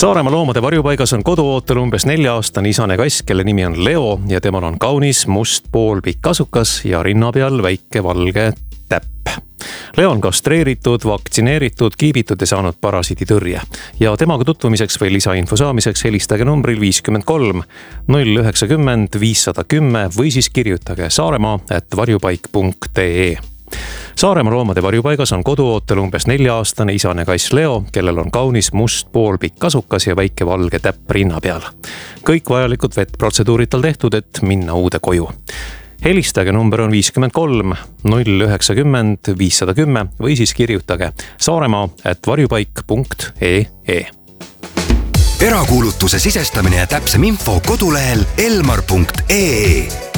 Saaremaa loomade varjupaigas on koduootel umbes 4-aastane isane kass, kelle nimi on Leo ja temal on kaunis must poolpikk kasukas ja rinna peal väike valge täpp. Leo on kastreeritud, vaktsineeritud, kiibitud ja saanud parasiiditõrje. Ja temaga tutvumiseks või lisainfo saamiseks helistage numbril 53 090 510 või siis kirjutage saaremaa@varjupaik.ee. Saaremaa loomade varjupaigas on koduootel umbes 4-aastane isane kass Leo, kellel on kaunis must poolpikk kasukas ja väike valge täpp rinna peal. Kõik vajalikud vetprotseduurid tal tehtud, et minna uude koju. Helistage, number on 53 090 510 või siis kirjutage saaremaa@varjupaik.ee. Erakuulutuse sisestamine ja täpsem info kodulehel elmar.ee.